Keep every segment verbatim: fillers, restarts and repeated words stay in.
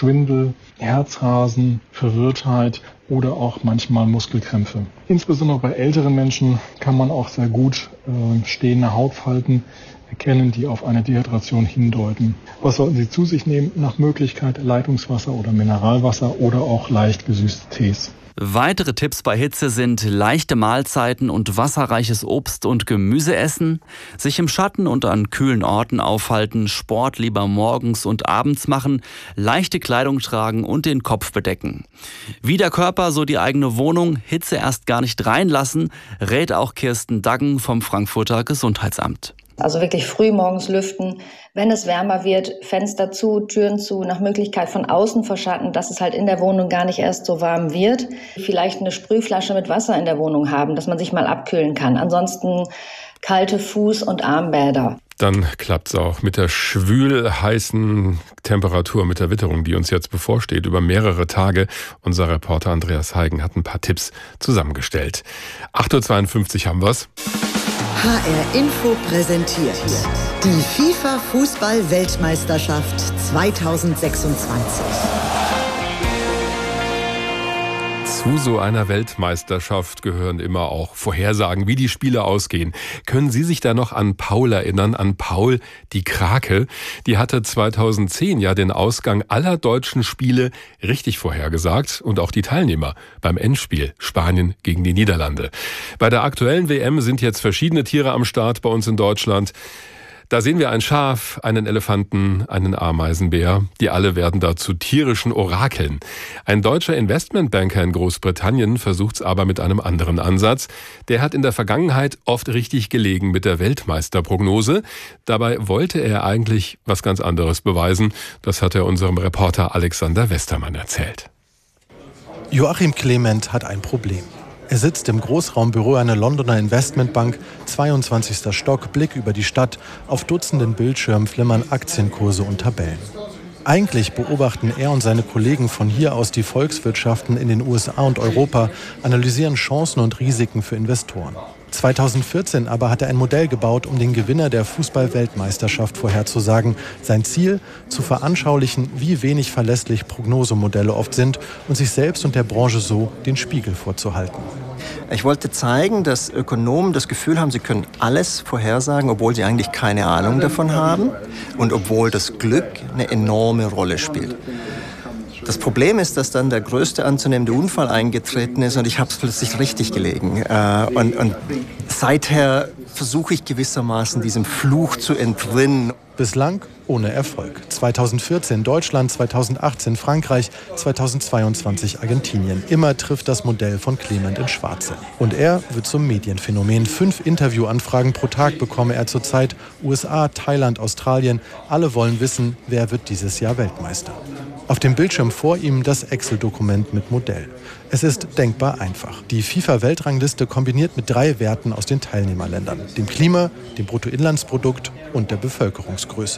Schwindel, Herzrasen, Verwirrtheit oder auch manchmal Muskelkrämpfe. Insbesondere bei älteren Menschen kann man auch sehr gut äh, stehende Hautfalten erkennen, die auf eine Dehydration hindeuten. Was sollten Sie zu sich nehmen? Nach Möglichkeit Leitungswasser oder Mineralwasser oder auch leicht gesüßte Tees. Weitere Tipps bei Hitze sind leichte Mahlzeiten und wasserreiches Obst und Gemüse essen, sich im Schatten und an kühlen Orten aufhalten, Sport lieber morgens und abends machen, leichte Kleidung tragen und den Kopf bedecken. Wie der Körper, so die eigene Wohnung, Hitze erst gar nicht reinlassen, rät auch Kirsten Daggen vom Frankfurter Gesundheitsamt. Also wirklich früh morgens lüften, wenn es wärmer wird, Fenster zu, Türen zu, nach Möglichkeit von außen verschatten, dass es halt in der Wohnung gar nicht erst so warm wird. Vielleicht eine Sprühflasche mit Wasser in der Wohnung haben, dass man sich mal abkühlen kann. Ansonsten kalte Fuß- und Armbäder. Dann klappt's auch mit der schwül-heißen Temperatur, mit der Witterung, die uns jetzt bevorsteht, über mehrere Tage. Unser Reporter Andreas Heigen hat ein paar Tipps zusammengestellt. acht Uhr zweiundfünfzig haben wir's. H R Info präsentiert die FIFA-Fußball-Weltmeisterschaft zweitausendsechsundzwanzig. Zu so einer Weltmeisterschaft gehören immer auch Vorhersagen, wie die Spiele ausgehen. Können Sie sich da noch an Paul erinnern, an Paul die Krake? Die hatte zweitausendzehn ja den Ausgang aller deutschen Spiele richtig vorhergesagt und auch die Teilnehmer beim Endspiel Spanien gegen die Niederlande. Bei der aktuellen W M sind jetzt verschiedene Tiere am Start bei uns in Deutschland. Da sehen wir ein Schaf, einen Elefanten, einen Ameisenbär. Die alle werden da zu tierischen Orakeln. Ein deutscher Investmentbanker in Großbritannien versucht's aber mit einem anderen Ansatz. Der hat in der Vergangenheit oft richtig gelegen mit der Weltmeisterprognose. Dabei wollte er eigentlich was ganz anderes beweisen. Das hat er unserem Reporter Alexander Westermann erzählt. Joachim Clement hat ein Problem. Er sitzt im Großraumbüro einer Londoner Investmentbank, zweiundzwanzigster Stock, Blick über die Stadt. Auf Dutzenden Bildschirmen flimmern Aktienkurse und Tabellen. Eigentlich beobachten er und seine Kollegen von hier aus die Volkswirtschaften in den U S A und Europa, analysieren Chancen und Risiken für Investoren. zweitausendvierzehn aber hat er ein Modell gebaut, um den Gewinner der Fußball-Weltmeisterschaft vorherzusagen. Sein Ziel, zu veranschaulichen, wie wenig verlässlich Prognosemodelle oft sind und sich selbst und der Branche so den Spiegel vorzuhalten. Ich wollte zeigen, dass Ökonomen das Gefühl haben, sie können alles vorhersagen, obwohl sie eigentlich keine Ahnung davon haben und obwohl das Glück eine enorme Rolle spielt. Das Problem ist, dass dann der größte anzunehmende Unfall eingetreten ist und ich habe es plötzlich richtig gelegen. Und, und seither versuche ich gewissermaßen diesem Fluch zu entrinnen. Bislang ohne Erfolg. zweitausendvierzehn Deutschland, zweitausendachtzehn Frankreich, zweitausendzweiundzwanzig Argentinien. Immer trifft das Modell von Clement ins Schwarze. Und er wird zum Medienphänomen. Fünf Interviewanfragen pro Tag bekomme er zurzeit. U S A, Thailand, Australien. Alle wollen wissen, wer wird dieses Jahr Weltmeister. Auf dem Bildschirm vor ihm das Excel-Dokument mit Modell. Es ist denkbar einfach. Die FIFA-Weltrangliste kombiniert mit drei Werten aus den Teilnehmerländern. Dem Klima, dem Bruttoinlandsprodukt und der Bevölkerungsgröße.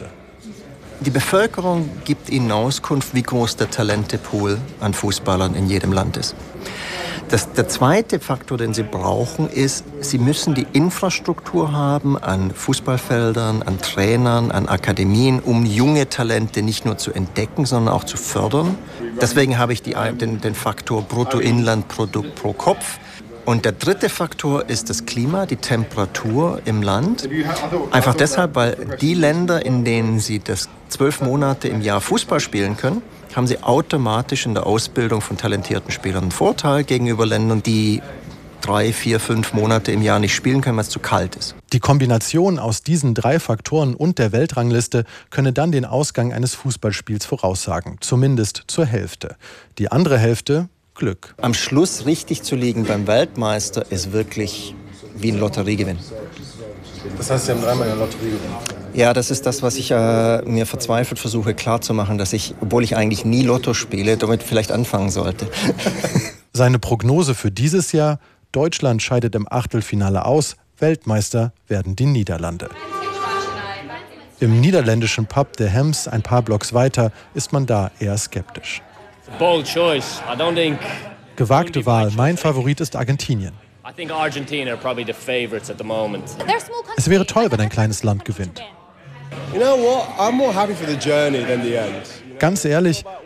Die Bevölkerung gibt Ihnen Auskunft, wie groß der Talentepool an Fußballern in jedem Land ist. Das, der zweite Faktor, den Sie brauchen, ist, Sie müssen die Infrastruktur haben an Fußballfeldern, an Trainern, an Akademien, um junge Talente nicht nur zu entdecken, sondern auch zu fördern. Deswegen habe ich die, den, den Faktor Bruttoinlandprodukt pro Kopf. Und der dritte Faktor ist das Klima, die Temperatur im Land. Einfach deshalb, weil die Länder, in denen Sie das zwölf Monate im Jahr Fußball spielen können, haben Sie automatisch in der Ausbildung von talentierten Spielern einen Vorteil gegenüber Ländern, die drei, vier, fünf Monate im Jahr nicht spielen können, weil es zu kalt ist. Die Kombination aus diesen drei Faktoren und der Weltrangliste könne dann den Ausgang eines Fußballspiels voraussagen, zumindest zur Hälfte. Die andere Hälfte Glück. Am Schluss richtig zu liegen beim Weltmeister ist wirklich wie ein Lotteriegewinn. Das heißt, Sie haben dreimal eine Lotterie gewonnen? Ja, das ist das, was ich äh, mir verzweifelt versuche klarzumachen, dass ich, obwohl ich eigentlich nie Lotto spiele, damit vielleicht anfangen sollte. Seine Prognose für dieses Jahr: Deutschland scheidet im Achtelfinale aus, Weltmeister werden die Niederlande. Im niederländischen Pub The Hems, ein paar Blocks weiter, ist man da eher skeptisch. Bold choice. I don't think Gewagte Wahl. Mein Favorit ist Argentinien. Es wäre toll, wenn ein kleines Land gewinnt. Ganz ehrlich,